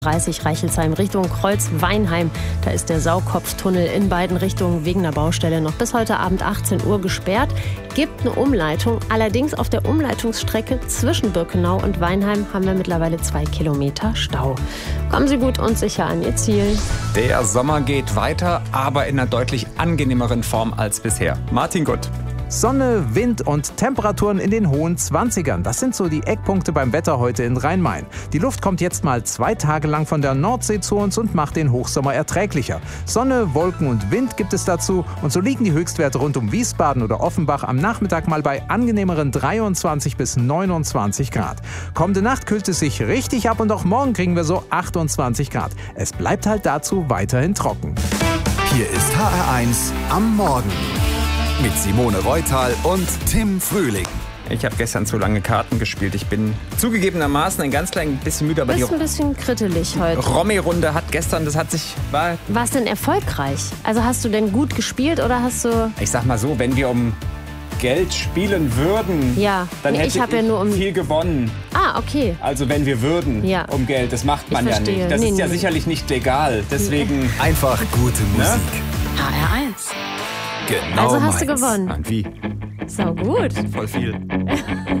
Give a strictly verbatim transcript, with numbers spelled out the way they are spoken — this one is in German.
dreißig Reichelsheim Richtung Kreuz-Weinheim. Da ist der Saukopftunnel in beiden Richtungen wegen der Baustelle noch bis heute Abend achtzehn Uhr gesperrt. Gibt eine Umleitung. Allerdings auf der Umleitungsstrecke zwischen Birkenau und Weinheim haben wir mittlerweile zwei Kilometer Stau. Kommen Sie gut und sicher an Ihr Ziel. Der Sommer geht weiter, aber in einer deutlich angenehmeren Form als bisher. Martin Gutt. Sonne, Wind und Temperaturen in den hohen zwanzigern. Das sind so die Eckpunkte beim Wetter heute in Rhein-Main. Die Luft kommt jetzt mal zwei Tage lang von der Nordsee zu uns und macht den Hochsommer erträglicher. Sonne, Wolken und Wind gibt es dazu. Und so liegen die Höchstwerte rund um Wiesbaden oder Offenbach am Nachmittag mal bei angenehmeren dreiundzwanzig bis neunundzwanzig Grad. Kommende Nacht kühlt es sich richtig ab und auch morgen kriegen wir so achtundzwanzig Grad. Es bleibt halt dazu weiterhin trocken. Hier ist H R eins am Morgen mit Simone Reutal und Tim Frühling. Ich habe gestern zu lange Karten gespielt. Ich bin zugegebenermaßen ein ganz klein bisschen müde, aber Du die bist ein bisschen krittelig heute. Romy-Runde hat gestern, das hat sich, war, War es denn erfolgreich? Also hast du denn gut gespielt oder hast du... ich sag mal so, wenn wir um Geld spielen würden, Ja, dann nee, hätte ich ich, hab ja nur um- viel gewonnen. Ah, okay. Also wenn wir würden Ja. um Geld, das macht man Ich ja verstehe. nicht. Das Nee, ist ja nee. sicherlich nicht legal. Deswegen, Einfach gute Musik. H R eins. Genau Also hast du meins. gewonnen. und wie? So gut. Voll viel.